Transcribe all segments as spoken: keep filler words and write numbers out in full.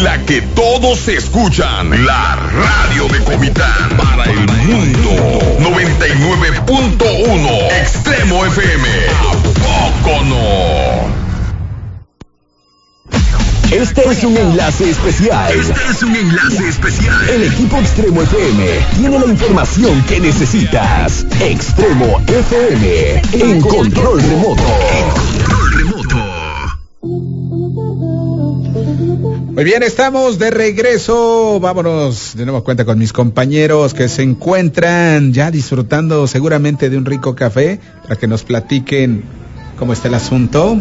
la que todos escuchan, la radio de Comitán para el mundo. noventa y nueve punto uno Extremo F M. ¿A poco no? Este es un enlace especial. Este es un enlace especial. El equipo Extremo F M tiene la información que necesitas. Extremo F M en control remoto. En control remoto. Muy bien, estamos de regreso. Vámonos de nuevo cuenta con mis compañeros que se encuentran ya disfrutando seguramente de un rico café para que nos platiquen cómo está el asunto.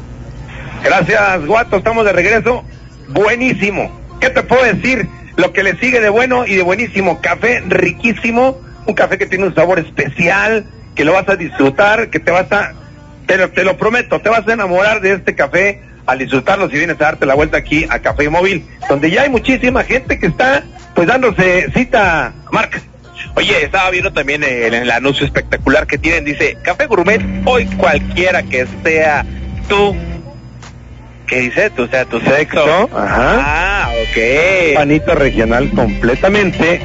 Gracias, Guato, estamos de regreso. Buenísimo. ¿Qué te puedo decir? Lo que le sigue de bueno y de buenísimo. Café riquísimo, un café que tiene un sabor especial, que lo vas a disfrutar, que te vas a, te lo, te lo prometo, te vas a enamorar de este café al disfrutarlo si vienes a darte la vuelta aquí a Café Móvil, donde ya hay muchísima gente que está pues dándose cita, Marc. Oye, estaba viendo también el, el anuncio espectacular que tienen, dice, Café Gourmet, hoy cualquiera que sea tú. ¿Qué dice? ¿Tú, o sea, tu sexo? Ajá. Ah, ok. Panito regional completamente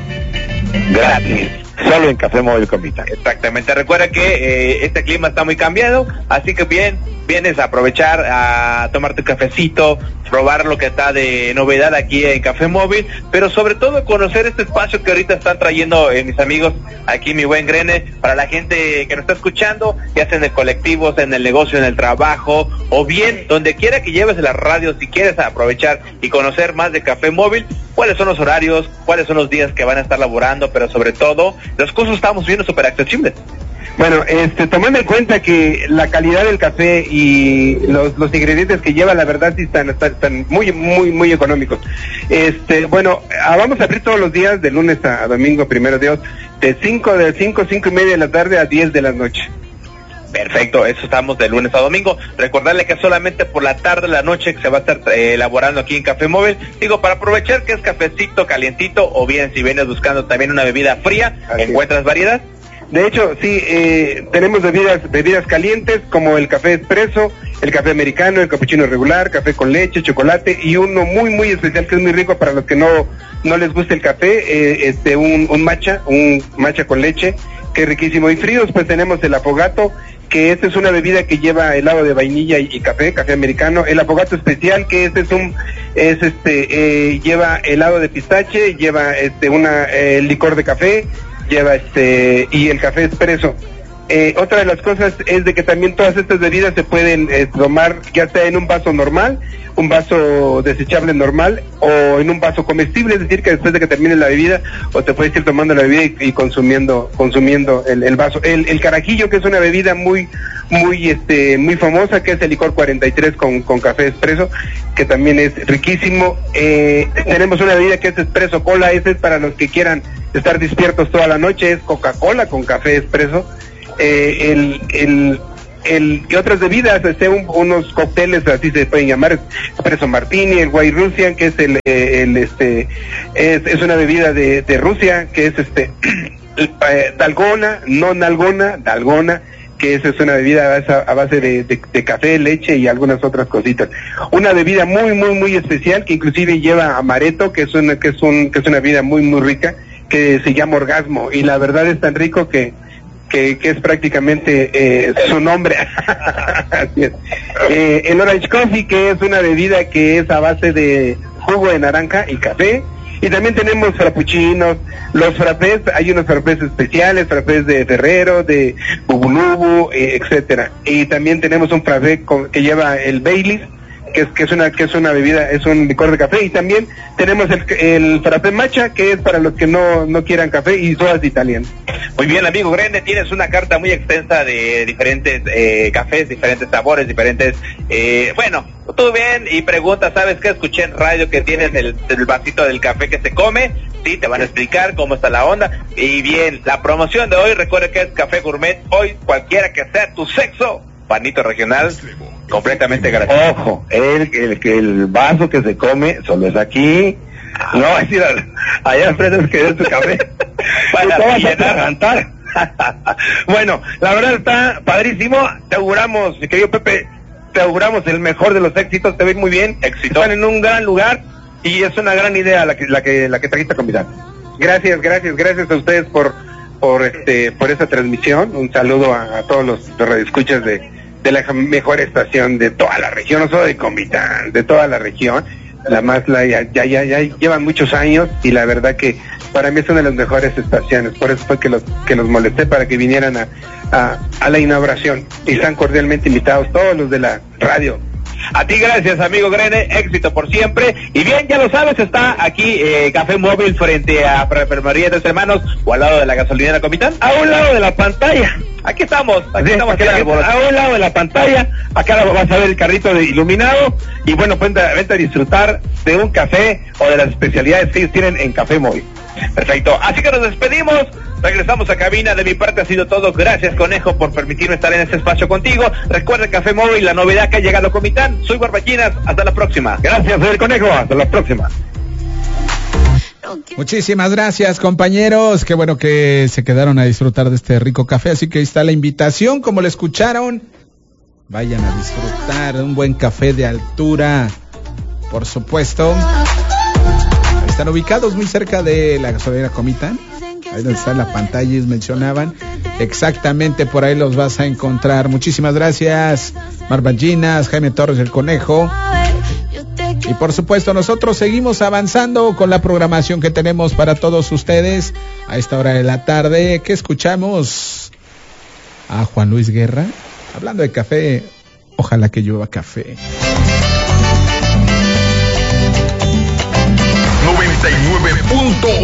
gratis. Solo en Café Móvil Comitán. Exactamente. Recuerda que eh, este clima está muy cambiado, así que bien, vienes a aprovechar a tomar tu cafecito, probar lo que está de novedad aquí en Café Móvil, pero sobre todo conocer este espacio que ahorita están trayendo eh, mis amigos aquí, mi buen Grene, para la gente que nos está escuchando, ya sea en el colectivo, sea en el negocio, en el trabajo, o bien donde quiera que lleves la radio, si quieres aprovechar y conocer más de Café Móvil, cuáles son los horarios, cuáles son los días que van a estar laborando, pero sobre todo, los costos estamos viendo súper accesibles. Bueno, este, tomando en cuenta que la calidad del café y los, los ingredientes que lleva, la verdad sí están, están, están muy, muy, muy económicos. Este, bueno, vamos a abrir todos los días, de lunes a, a domingo, primero Dios, de cinco, de cinco, cinco y media de la tarde a diez de la noche. Perfecto, eso estamos de lunes a domingo. Recordarle que solamente por la tarde, la noche que se va a estar eh, elaborando aquí en Café Móvil. Digo, para aprovechar que es cafecito calientito, o bien si vienes buscando también una bebida fría, Así ¿encuentras es. variedad? De hecho, sí, eh, tenemos bebidas bebidas calientes como el café expreso, el café americano, el cappuccino regular, café con leche, chocolate y uno muy, muy especial que es muy rico para los que no no les gusta el café, eh, este un, un matcha, un matcha con leche, que es riquísimo. Y fríos, pues tenemos el afogato, que esta es una bebida que lleva helado de vainilla y, y café, café americano. El afogato especial, que este es un, es este, eh, lleva helado de pistache, lleva este una eh, licor de café, lleva este y el café expreso. Eh, otra de las cosas es de que también todas estas bebidas se pueden eh, tomar ya sea en un vaso normal, un vaso desechable normal, o en un vaso comestible, es decir que después de que termine la bebida, o te puedes ir tomando la bebida y, y consumiendo consumiendo el, el vaso. El, el carajillo, que es una bebida muy muy este muy famosa, que es el licor cuarenta y tres con, con café expreso, que también es riquísimo. Eh, tenemos una bebida que es expreso cola, ese es para los que quieran estar despiertos toda la noche, es Coca-Cola con café expreso. Eh, el, el, el, y otras bebidas, este, un, unos cócteles, así se pueden llamar, Espresso Martini, el White Russian, que es el, el este, es, es una bebida de, de Rusia, que es este, eh, Dalgona, no Nalgona, Dalgona, que esa es una bebida a base de, de, de café, leche y algunas otras cositas. Una bebida muy, muy, muy especial, que inclusive lleva amaretto, que es una, que es un, que es una bebida muy, muy rica, que se llama Orgasmo, y la verdad es tan rico que Que, que es prácticamente eh, su nombre. Así es. Eh, el Orange Coffee, que es una bebida que es a base de jugo de naranja y café. Y también tenemos frappuccinos, los frappés, hay unos frappés especiales, frappés de Ferrero, de Bubulubu, eh, etcétera. Y también tenemos un frappé con, que lleva el Baileys, que es que es una que es una bebida, es un licor de café. Y también tenemos el, el frappé matcha, que es para los que no no quieran café, y sodas italianas. Muy bien, amigo Grene, tienes una carta muy extensa de diferentes eh, cafés, diferentes sabores, diferentes, eh, bueno, tú bien y preguntas, ¿sabes qué? Escuché en radio que tienes el, el vasito del café que se come, sí, te van a explicar cómo está la onda. Y bien, la promoción de hoy, recuerda que es Café Gourmet, hoy cualquiera que sea tu sexo, panito regional, completamente gratis. Ojo, el, el, el vaso que se come solo es aquí. No, es decir, allá enfrente es que es tu café. Para cantar. Bueno, la verdad está padrísimo. Te auguramos, mi querido Pepe, te auguramos el mejor de los éxitos. Te ves muy bien. Éxito. Están en un gran lugar. y es una gran idea la que la que la que trajiste a Comitán. Gracias, gracias, gracias a ustedes por por este por esa transmisión. Un saludo a, a todos los, los radioescuchas de, de la mejor estación de toda la región, no solo de Comitán, de toda la región. La más la ya, ya ya ya llevan muchos años y la verdad que para mí es una de las mejores estaciones. Por eso fue que los que los molesté para que vinieran a a, a la inauguración, y están cordialmente invitados todos los de la radio. A ti gracias, amigo Grene, éxito por siempre. Y bien, ya lo sabes, está aquí eh, Café Móvil frente a Perfumería Tres Hermanos, o al lado de la gasolinera Comitán, A un lado de la pantalla. aquí estamos, aquí Sí, estamos, aquí, aquí, a un lado de la pantalla, acá vas a ver el carrito de iluminado, y bueno, pues vente a disfrutar de un café o de las especialidades que ellos tienen en Café Móvil. Perfecto, así que nos despedimos, regresamos a cabina. De mi parte ha sido todo. Gracias, Conejo, por permitirme estar en este espacio contigo. Recuerda Café Móvil, la novedad que ha llegado a Comitán. Soy Barbachinas, hasta la próxima. Gracias, soy el Conejo, hasta la próxima. Muchísimas gracias, compañeros. Qué bueno que se quedaron a disfrutar de este rico café. Así que ahí está la invitación, como lo escucharon. Vayan a disfrutar de un buen café de altura, por supuesto. Están ubicados muy cerca de la gasolinera Comitán, ahí donde está la pantalla, ellos mencionaban. Exactamente por ahí los vas a encontrar. Muchísimas gracias, Marballinas, Jaime Torres, el Conejo. Y por supuesto nosotros seguimos avanzando con la programación que tenemos para todos ustedes a esta hora de la tarde. ¿Qué escuchamos? A Juan Luis Guerra, hablando de café. Ojalá que llueva café. noventa y nueve punto uno